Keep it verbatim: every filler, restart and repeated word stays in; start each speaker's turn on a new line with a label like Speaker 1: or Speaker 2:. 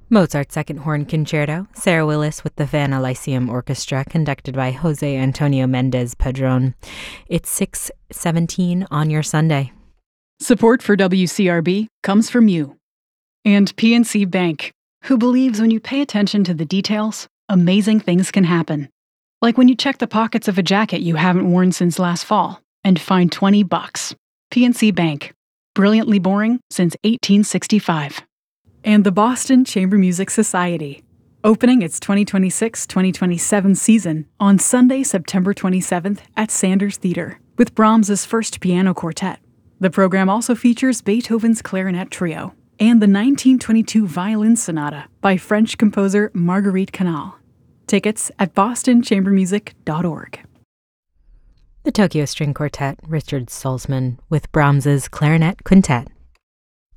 Speaker 1: Mozart's Second Horn Concerto, Sarah Willis with the Vanna Lyceum Orchestra, conducted by Jose Antonio Mendez Padron. It's six seventeen on your Sunday.
Speaker 2: Support for W C R B comes from you. And P N C Bank, who believes when you pay attention to the details, amazing things can happen. Like when you check the pockets of a jacket you haven't worn since last fall and find twenty bucks. P N C Bank, brilliantly boring since eighteen sixty-five. And the Boston Chamber Music Society, opening its twenty twenty-six twenty twenty-seven season on Sunday, September twenty-seventh at Sanders Theater with Brahms's First Piano Quartet. The program also features Beethoven's Clarinet Trio and the nineteen twenty-two Violin Sonata by French composer Marguerite Canal. Tickets at boston chamber music dot org.
Speaker 1: The Tokyo String Quartet, Richard Salzman with Brahms's Clarinet Quintet.